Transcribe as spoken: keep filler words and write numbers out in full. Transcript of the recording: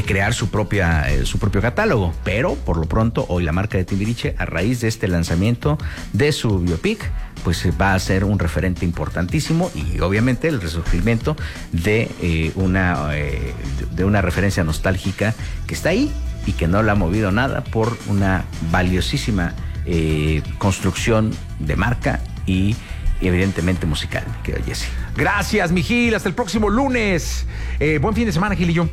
crear su propia eh, su propio catálogo, pero por lo pronto hoy la marca de Timbiriche, a raíz de este lanzamiento de su biopic, pues va a ser un referente importantísimo y obviamente el resurgimiento de eh, una eh, de una referencia nostálgica que está ahí y que no la ha movido nada por una valiosísima eh, construcción de marca y evidentemente musical, que oye sí. Gracias, mi Gil. Hasta el próximo lunes. Eh, buen fin de semana, Gil y yo.